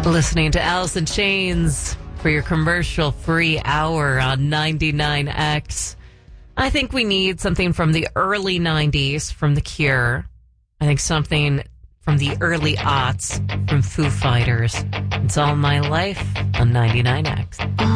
Listening to Alice in Chains for your commercial-free hour on 99X. I think we need something from the early 90s from The Cure. I think something from the early aughts from Foo Fighters. It's All My Life on 99X.